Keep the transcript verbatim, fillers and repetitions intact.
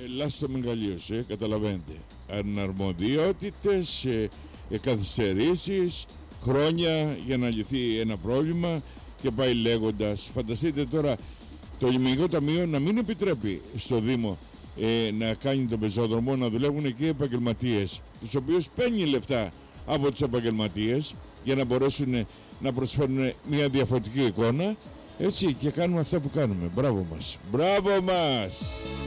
λάστο μεγαλείως, ε, καταλαβαίνετε. Αναρμοδιότητες, ε, ε, καθυστερήσεις, χρόνια για να λυθεί ένα πρόβλημα και πάει λέγοντας. Φανταστείτε τώρα το Λιμενικό Ταμείο να μην επιτρέπει στο Δήμο ε, να κάνει τον πεζόδρομο, να δουλεύουν εκεί επαγγελματίες, τους οποίους παίρνει λεφτά από τους επαγγελματίες για να μπορέσουν να προσφέρουν μια διαφορετική εικόνα, έτσι, και κάνουμε αυτά που κάνουμε. Μπράβο μας, μπράβο μας!